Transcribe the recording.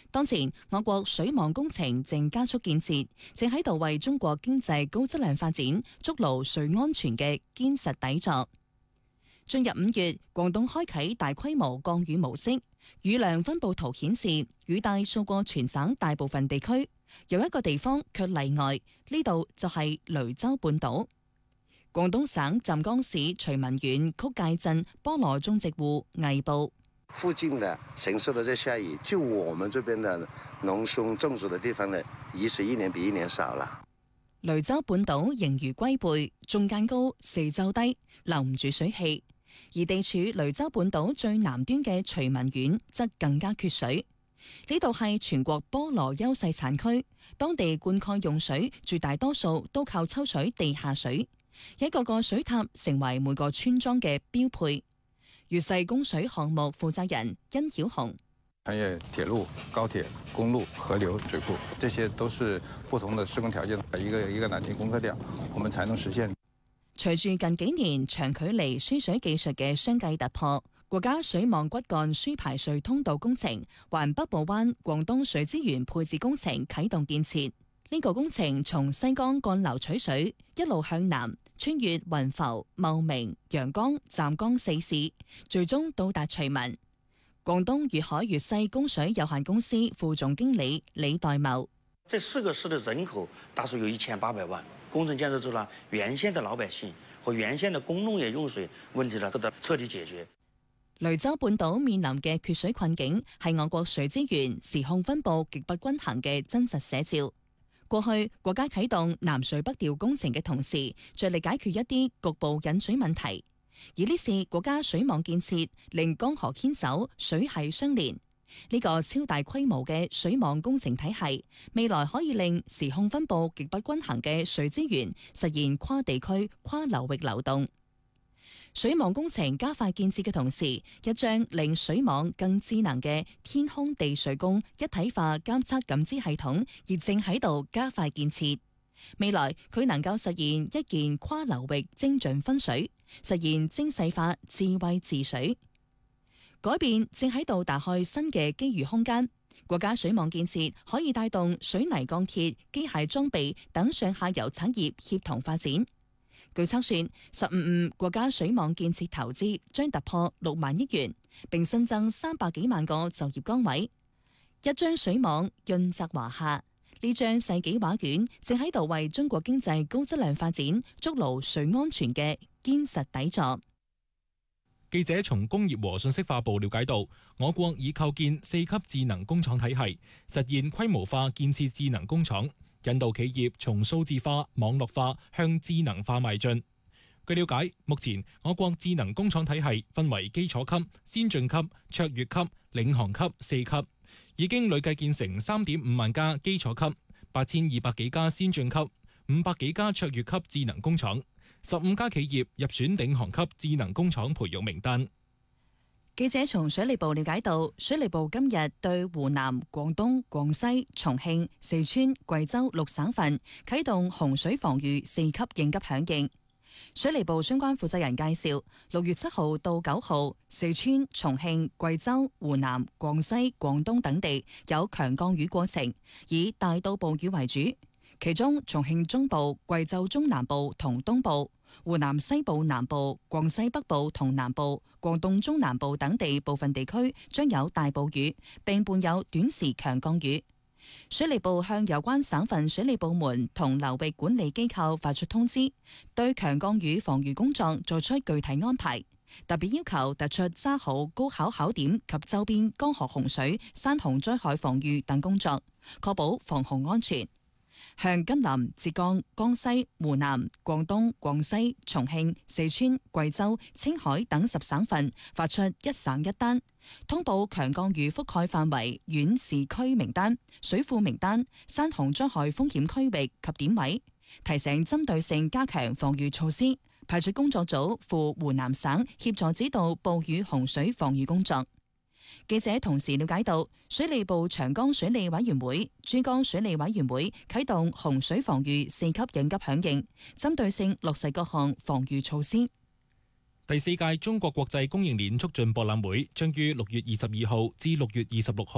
當前我國水網工程正加速建設，正喺度為中國經濟高質量發展築牢水安全嘅堅實底座。進入5月，廣東開啟大規模降雨模式，雨量分佈圖顯示雨帶掃過全省大部分地區，有一個地方卻例外，呢度就係雷州半島。廣東省湛江市徐聞縣曲界鎮菠蘿種植戶魏部， 附近的城市都在下雨，就我們這邊的農村種植的地方呢，雨水一年比一年少了。 雷州半島形如龜背，中間高，四周低，留唔住水氣。而地處雷州半島最南端嘅徐聞縣則更加缺水。呢度係全國菠蘿優勢產區，當地灌溉用水絕大多數都靠抽取地下水，一個個水塔成為每個村莊嘅標配。粵世供水項目負責人殷曉雄： 穿越鐵路、高鐵、公路、河流、水庫，這些都是不同的施工條件，一個一個攬進攻克掉，我們才能實現。 隨住近幾年長距離輸水技術嘅相繼突破，國家水網骨幹輸排水通道工程環北部灣廣東水資源配置工程啟動建設。呢個工程從西江幹流取水，一路向南，穿越雲浮、茂名、陽江、湛江4市，最終到達徐聞。廣東粵海粵西供水有限公司副總經理李代茂： 這4個市的人口大數有1800萬。工程建設之後呢，原先的老百姓和原先的工農業用水問題呢，得到徹底解決。 雷州半島面臨嘅缺水困境，係我國水資源時控分佈極不均衡嘅真實寫照。過去國家啟動南水北調工程嘅同時，着力解決一啲局部引水問題，而呢次國家水網建設令江河牽手，水系相連。呢個超大規模嘅水網工程體系，未來可以令時控分佈極不均衡嘅水資源實現跨地區、跨流域流動。水網工程加快建設嘅同時，一張令水網更智能嘅天空地水工一體化監測感知系統，亦正喺度加快建設。未來佢能夠實現一鍵跨流域精準分水，實現精細化智慧治水。改變正喺度打開新嘅機遇空間，國家水網建設可以帶動水泥鋼鐵、機械裝備等上下游產業協同發展。據測算，15國家水網建設投資將突破6萬億元，並新增300幾萬個就業崗位。一張水網潤澤華夏，呢張世紀畫卷正喺度為中國經濟高質量發展築牢水安全嘅堅實底座。 記者從工業和信息化部了解到，我國已構建4級智能工廠體系，實現規模化建設智能工廠，引導企業從數字化、網絡化向智能化邁進。據了解，目前我國智能工廠體系分為基礎級、先進級、卓越級、領航級4級，已經累計建成3.5萬家基礎級、8200幾家先進級、500幾家卓越級智能工廠。15家企業入選領航級智能工廠培育名單。 記者從水利部了解到，水利部今日對湖南、廣東、廣西、重慶、四川、貴州6省份啟動洪水防禦4級應急響應。水利部相關負責人介紹，6月7號到9號，四川、重慶、貴州、湖南、廣西、廣東等地有強降雨過程，以大到暴雨為主。其中，重慶中部、貴州中南部同東部、湖南西部南部、廣西北部同南部、廣東中南部等地部分地區將有大暴雨，並伴有短時強降雨。水利部向有關省份水利部門同流域管理機構發出通知，對強降雨防禦工作作出具體安排，特別要求突出抓好高考考點及周邊江河洪水、山洪災害防禦等工作，確保防洪安全。向吉林、浙江、江西、湖南、廣東、廣西、重慶、四川、貴州、青海等10省份發出一省一單，通報強降雨覆蓋範圍縣市區名單、水庫名單、山洪災害風險區域及點位，提醒針對性加強防禦措施，派出工作組赴湖南省協助指導暴雨洪水防禦工作。記者同時了解到，水利部長江水利委員會、珠江水利委員會啟動洪水防禦4級應急響應，針對性落實各項防禦措施。 第4屆中國國際供應鏈促進博覽會將於6月22號至6月26號